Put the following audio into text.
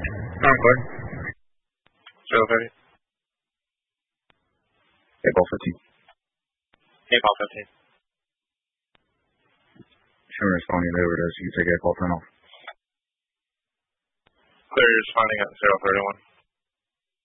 Clear. 030. April 15. April 15. Sure, responding to overdose. You can take April 10 off. Clear, responding at 031.